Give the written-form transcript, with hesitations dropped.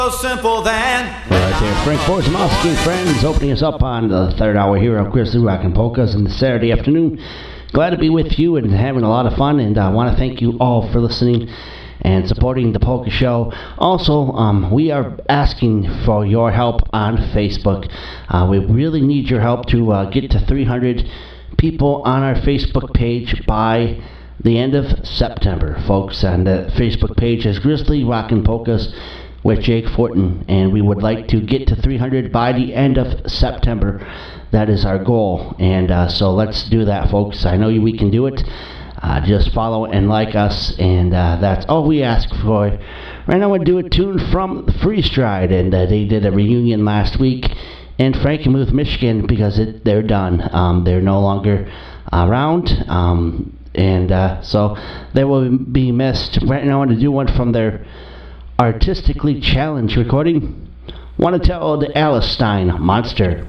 So simple then. Right there, Frank Borzamowski and friends, opening us up on the third hour here on Grizzly Rockin' Polkas on the Saturday afternoon. Glad to be with you and having a lot of fun, and I want to thank you all for listening and supporting the Polka Show. Also, we are asking for your help on Facebook. We really need your help to get to 300 people on our Facebook page by the end of September, folks. And the Facebook page is Grizzly Rockin' Polkas with Jake Fortin, and we would like to get to 300 by the end of September. That is our goal, and so let's do that, folks. I know we can do it. Just follow and like us, and that's all we ask for. Right now, we'll do a tune from Free Stride, and they did a reunion last week in Frankenmuth, Michigan, because they're done. They're no longer around, and so they will be missed. Right now, I want to do one from their Artistically Challenged recording. Want to tell the Alice Stein Monster.